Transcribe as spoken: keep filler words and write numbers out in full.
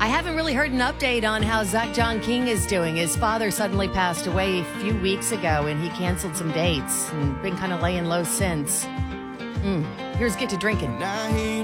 I haven't really heard an update on how Zach John King is doing. His father suddenly passed away a few weeks ago, and he canceled some dates and been kind of laying low since. Mm. Here's Get to Drinking.